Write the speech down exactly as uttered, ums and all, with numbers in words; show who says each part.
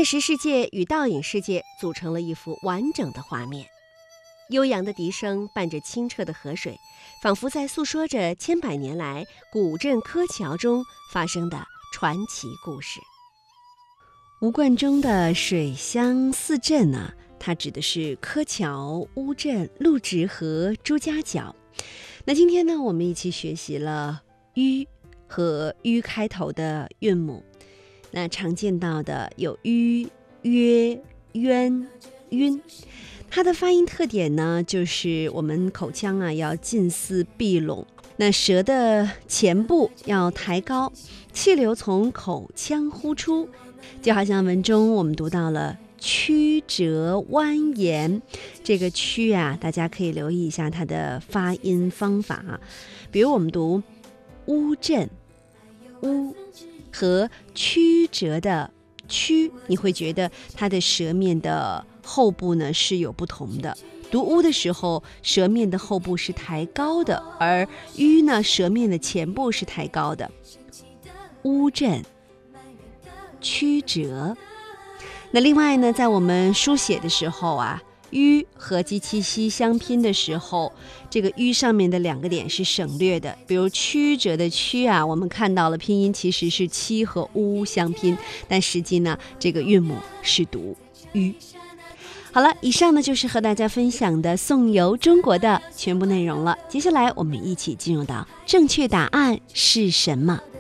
Speaker 1: 现实世界与倒影世界组成了一幅完整的画面。悠扬的笛声伴着清澈的河水，仿佛在诉说着千百年来古镇柯桥中发生的传奇故事。吴冠中的水乡四镇呢，它指的是柯桥、乌镇、陆直和朱家角。那今天呢，我们一起学习了吁和吁开头的韵母。那常见到的有吁、约、渊、晕。它的发音特点呢，就是我们口腔啊要近似闭拢，那舌的前部要抬高，气流从口腔呼出，就好像文中我们读到了曲折蜿蜒，这个曲啊，大家可以留意一下它的发音方法，比如我们读乌镇，乌和曲折的曲，你会觉得它的舌面的后部呢是有不同的。读乌的时候，舌面的后部是抬高的，而吁呢，舌面的前部是抬高的。乌镇，曲折。那另外呢，在我们书写的时候啊，吁和及其息相拼的时候，这个吁上面的两个点是省略的，比如曲折的曲啊，我们看到了拼音其实是七和乌相拼，但实际呢，这个韵母是读吁。好了，以上呢就是和大家分享的颂游中国的全部内容了。接下来我们一起进入到正确答案是什么。